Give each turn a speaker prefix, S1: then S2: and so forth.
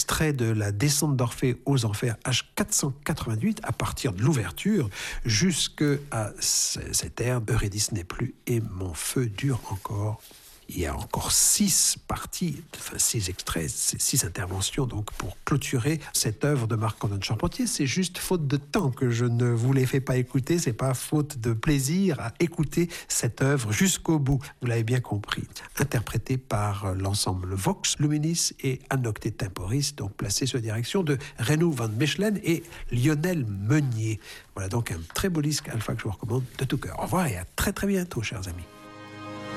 S1: extrait de la descente d'Orphée aux Enfers, H488, à partir de l'ouverture, jusqu'à cette air, Eurydice n'est plus et mon feu dure encore. Il y a encore 6 parties, 6 extraits, 6 interventions donc pour clôturer cette œuvre de Marc-Antoine Charpentier. C'est juste faute de temps que je ne vous les fais pas écouter, c'est pas faute de plaisir à écouter cette œuvre jusqu'au bout. Vous l'avez bien compris. Interprétée par l'ensemble Vox Luminis et Anocte Temporis, donc placé sous la direction de Renaud van Mechelen et Lionel Meunier. Voilà donc un très beau disque alpha que je vous recommande de tout cœur. Au revoir et à très très bientôt, chers amis.